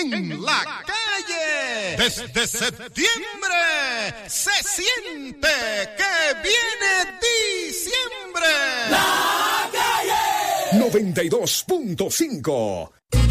en la calle. Desde septiembre se siente que viene diciembre. La calle 92.5.